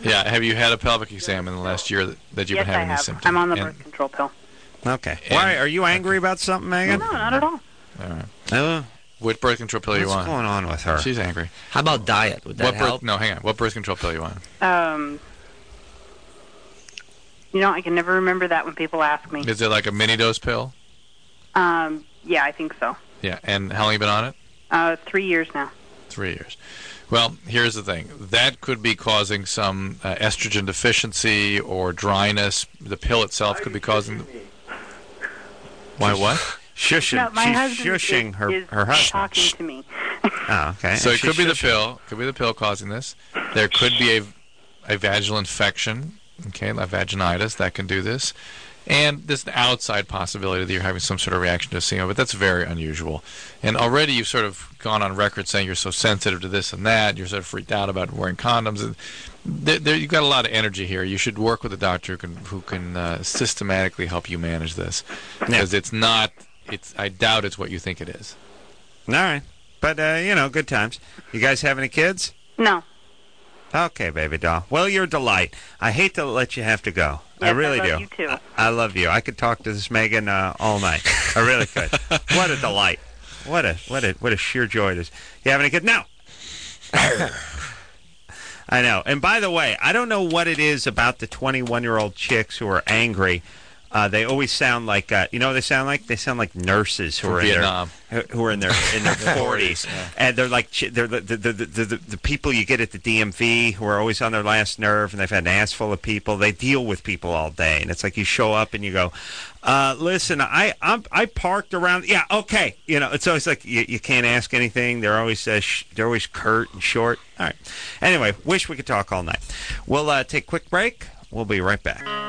Yeah. Have you had a pelvic exam in the last year that you've been having these symptoms? I'm on the birth control pill. Okay. Why? Are you angry about something, Megan? No, not at all. All right. What birth control pill you want? What's going on with her? She's angry. How about diet? Would that help? No, hang on. What birth control pill you want? I can never remember that when people ask me. Is it like a mini dose pill? Yeah, I think so. Yeah. And how long have you been on it? 3 years now. 3 years. Well, here's the thing. That could be causing some estrogen deficiency or dryness. The pill itself could be causing... Why what? Shushing. No, my She's husband shushing is her husband. talking to me. Oh, okay. So it could be the pill. Could be the pill causing this. There could be a vaginal infection, okay, like vaginitis, that can do this. And there's an outside possibility that you're having some sort of reaction to SEMA, but that's very unusual. And already you've sort of gone on record saying you're so sensitive to this and that. You're sort of freaked out about wearing condoms. You've got a lot of energy here. You should work with a doctor who can systematically help you manage this, because it's not. I doubt it's what you think it is. All right, but good times. You guys have any kids? No. Okay, baby doll. Well, you're a delight. I hate to let you have to go. Yes, I really I love do. You too. I love you. I could talk to this Megan all night. I really could. What a delight. What a sheer joy it is. You have any kids? No. I know. And by the way, I don't know what it is about the 21-year-old chicks who are angry. They always sound like what they sound like? They sound like nurses who are in their 40s, and they're like they're the people you get at the DMV who are always on their last nerve, and they've had an ass full of people. They deal with people all day, and it's like you show up and you go, listen, I parked around. Yeah, okay. It's always like you can't ask anything. They're always curt and short. All right. Anyway, wish we could talk all night. We'll take a quick break. We'll be right back.